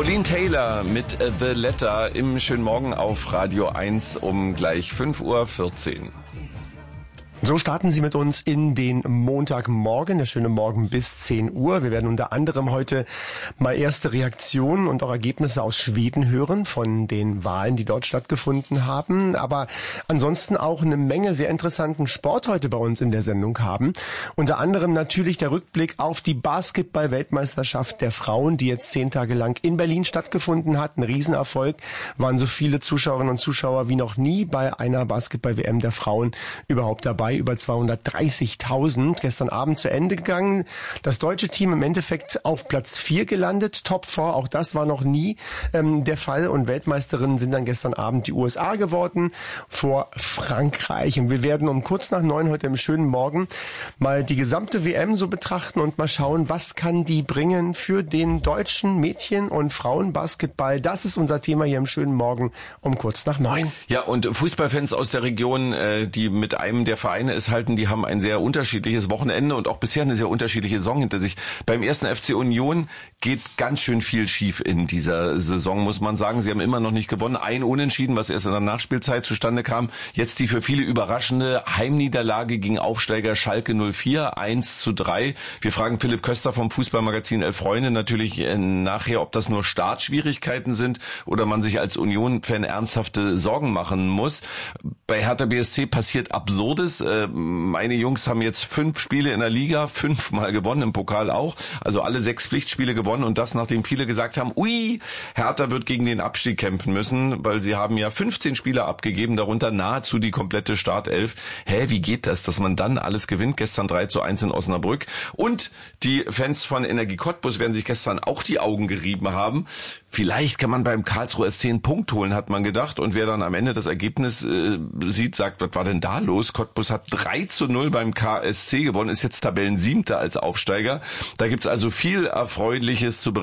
Pauline Taylor mit The Letter im schönen Morgen auf Radio 1 um gleich 5:14 Uhr. So starten Sie mit uns in den Montagmorgen, der schöne Morgen bis 10 Uhr. Wir werden unter anderem heute mal erste Reaktionen und auch Ergebnisse aus Schweden hören von den Wahlen, die dort stattgefunden haben. Aber ansonsten auch eine Menge sehr interessanten Sport heute bei uns in der Sendung haben. Unter anderem natürlich der Rückblick auf die Basketball-Weltmeisterschaft der Frauen, die jetzt 10 Tage lang in Berlin stattgefunden hat. Ein Riesenerfolg, waren so viele Zuschauerinnen und Zuschauer wie noch nie bei einer Basketball-WM der Frauen überhaupt dabei. Über 230.000 gestern Abend zu Ende gegangen. Das deutsche Team im Endeffekt auf Platz 4 gelandet, Top 4, auch das war noch nie der Fall. Und Weltmeisterinnen sind dann gestern Abend die USA geworden vor Frankreich. Und wir werden um kurz nach 9 heute im schönen Morgen mal die gesamte WM so betrachten und mal schauen, was kann die bringen für den deutschen Mädchen- und Frauenbasketball. Das ist unser Thema hier im schönen Morgen um kurz nach 9. Ja, und Fußballfans aus der Region, die mit einem der Vereine es halten, die haben ein sehr unterschiedliches Wochenende und auch bisher eine sehr unterschiedliche Saison hinter sich. Beim ersten FC Union geht ganz schön viel schief in dieser Saison, muss man sagen. Sie haben immer noch nicht gewonnen. Ein Unentschieden, was erst in der Nachspielzeit zustande kam. Jetzt die für viele überraschende Heimniederlage gegen Aufsteiger Schalke 04, 1:3. Wir fragen Philipp Köster vom Fußballmagazin Elf Freunde natürlich nachher, ob das nur Startschwierigkeiten sind oder man sich als Union-Fan ernsthafte Sorgen machen muss. Bei Hertha BSC passiert Absurdes. Meine Jungs haben jetzt 5 Spiele in der Liga, 5-mal gewonnen, im Pokal auch. Also alle 6 Pflichtspiele gewonnen und das, nachdem viele gesagt haben, ui, Hertha wird gegen den Abstieg kämpfen müssen, weil sie haben ja 15 Spieler abgegeben, darunter nahezu die komplette Startelf. Wie geht das, dass man dann alles gewinnt? Gestern 3:1 in Osnabrück. Und die Fans von Energie Cottbus werden sich gestern auch die Augen gerieben haben. Vielleicht kann man beim Karlsruher SC einen Punkt holen, hat man gedacht. Und wer dann am Ende das Ergebnis sieht, sagt, was war denn da los? Cottbus hat 3:0 beim KSC gewonnen, ist jetzt Tabellen 7. als Aufsteiger. Da gibt's also viel Erfreuliches zu berichten.